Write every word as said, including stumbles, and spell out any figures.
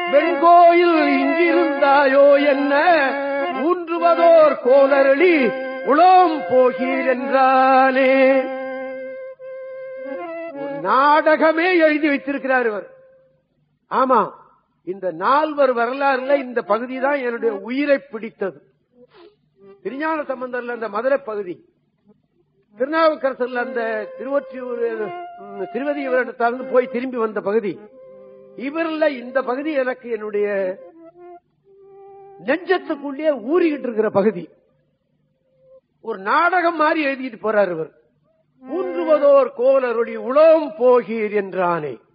வெண்கோயில் இங்கிருந்தாயோ என்ன ஊன்றுவதோர் கோலரளி உளம் போகீர் என்றானே. நாடகமே எழுதி வைத்திருக்கிறார் இவர். ஆமா, இந்த நால்வர் வரலாறுல இந்த பகுதி தான் என்னுடைய உயிரை பிடித்தது. திருஞான சம்பந்தர்ல அந்த மதுரை பகுதி, திருநாவுக்கரசர்ல அந்த திருவொற்றியூர் திருவதியிலிருந்து போய் திரும்பி வந்த பகுதி, இவர்ல இந்த பகுதி எனக்கு என்னுடைய நெஞ்சத்துக்குள்ளே ஊறிக்கிட்டு இருக்கிற பகுதி. ஒரு நாடகம் மாதிரி எழுதிட்டு போறார் இவர். ஊன்றுவதோர் கோலருளி உளம் போகீர் என்றானே.